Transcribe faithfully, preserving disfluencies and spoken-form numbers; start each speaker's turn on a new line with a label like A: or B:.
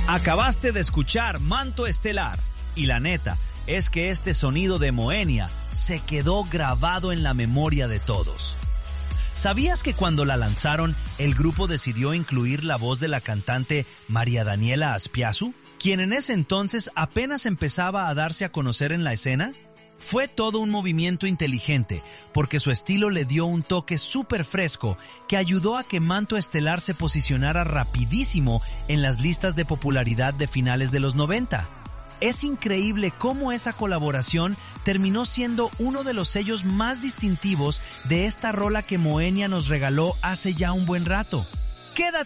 A: Acabaste de escuchar Manto Estelar, y la neta es que este sonido de Moenia se quedó grabado en la memoria de todos. ¿Sabías que cuando la lanzaron, el grupo decidió incluir la voz de la cantante María Daniela Aspiazu, quien en ese entonces apenas empezaba a darse a conocer en la escena? Fue todo un movimiento inteligente, porque su estilo le dio un toque súper fresco que ayudó a que Manto Estelar se posicionara rapidísimo en las listas de popularidad de finales de los noventa. Es increíble cómo esa colaboración terminó siendo uno de los sellos más distintivos de esta rola que Moenia nos regaló hace ya un buen rato. Quédate